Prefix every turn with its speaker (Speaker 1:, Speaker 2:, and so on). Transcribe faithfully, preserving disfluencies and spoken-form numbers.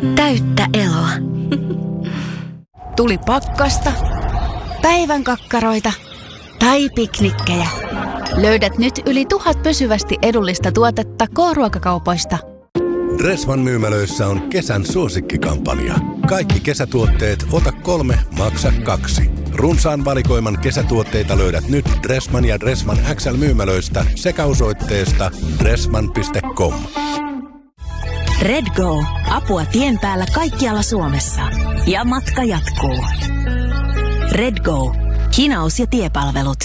Speaker 1: Täyttä eloa.
Speaker 2: Tuli pakkasta, päivän kakkaroita tai piknikkejä. Löydät nyt yli tuhat pysyvästi edullista tuotetta K-ruokakaupoista.
Speaker 3: Dressman myymälöissä on kesän suosikkikampanja. Kaikki kesätuotteet ota kolme, maksa kaksi. Runsaan valikoiman kesätuotteita löydät nyt Dressman ja Dressman X L-myymälöistä sekä osoitteesta dressman piste com.
Speaker 1: Redgo. Apua tien päällä kaikkialla Suomessa. Ja matka jatkuu. Redgo. Hinaus ja tiepalvelut.